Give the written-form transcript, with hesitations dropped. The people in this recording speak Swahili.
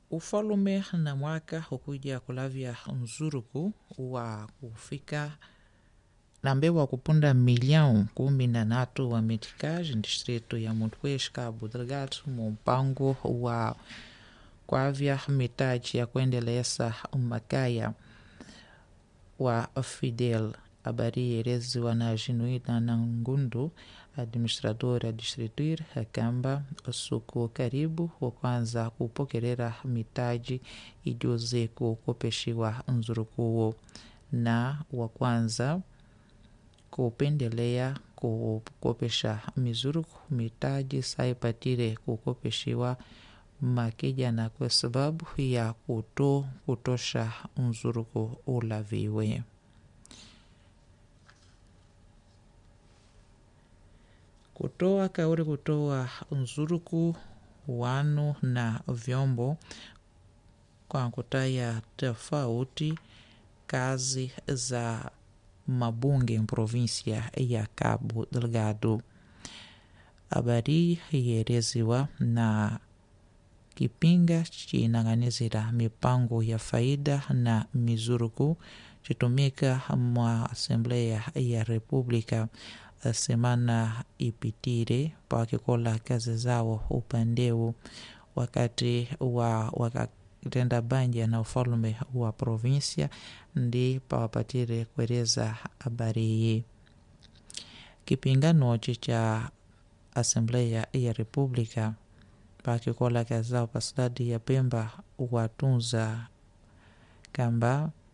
Ufalume na mwaka hukuja kulavya nzuruku wa kufika na mbewa kupunda milião 13 wa meticais distrito ya Montepuez, Cabo Delgado, mpango wa kwavya mitaji ya kuendeleza makaya wa Fidel. Habari eleziwa na Genuína Nangundu, administradora distrituir, akamba suku karibu wa kwanza kupokelera mitaji ijuze kukopeshiwa nzurukuo na wa kwanza kupendelea kukopesha mizuruku mitaji saipatire kukopeshiwa makijana kwa sababu ya kutosha nzuruku ulaviwe. Kutoa nzuruku wanu na vyombo kwa kutaya tofauti kazi za mabunge provinsia ya Cabo Delgado. Habari yereziwa na kipinga chinang'anizira mipango ya faida na mizuruku chitumika mwa Assembleia ya República semana ipitire pakikola kazi zao upandeu wakati wa wakatenda banja na ufalume wa provinsia ndi pawapatire kueleza habari hii. Kipingano cha Assembleia ya República pakikola kazi zao pasidadi ya Pemba watunza kamba